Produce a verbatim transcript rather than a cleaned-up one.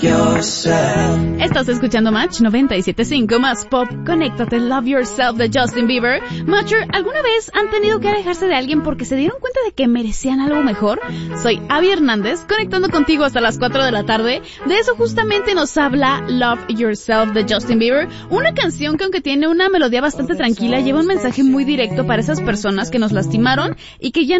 yourself. Estás escuchando Match noventa y siete punto cinco más pop. Conéctate, Love Yourself de Justin Bieber. Matcher, ¿alguna vez han tenido que alejarse de alguien porque se dieron cuenta de que merecían algo mejor? Soy Abby Hernández, conectando contigo hasta las cuatro de la tarde. De eso justamente nos habla Love Yourself de Justin Bieber, una canción que aunque tiene una melodía bastante tranquila, lleva un mensaje muy directo para esas personas que nos lastimaron y que ya